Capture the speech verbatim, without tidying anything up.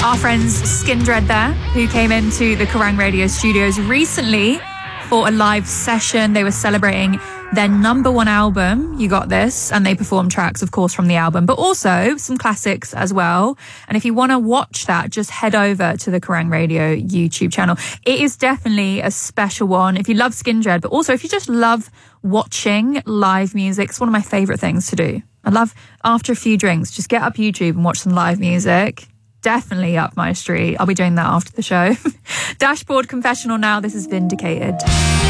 Our friends Skindred there, who came into the Kerrang Radio studios recently for a live session. They were celebrating their number one album, You Got This, and they performed tracks, of course, from the album, but also some classics as well. And if you want to watch that, just head over to the Kerrang Radio YouTube channel. It is definitely a special one if you love Skindred, but also if you just love watching live music. It's one of my favourite things to do. I love, after a few drinks, just get up YouTube and watch some live music. Definitely up my street. I'll be doing that after the show. Dashboard Confessional now. This is Vindicated.